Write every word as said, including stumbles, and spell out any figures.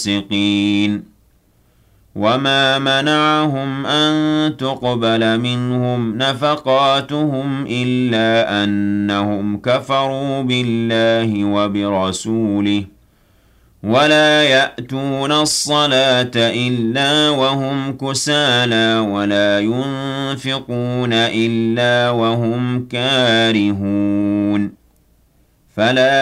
الفاسقين وما منعهم أن تقبل منهم نفقاتهم إلا أنهم كفروا بالله وبرسوله ولا يأتون الصلاة إلا وهم كسالى ولا ينفقون إلا وهم كارهون فلا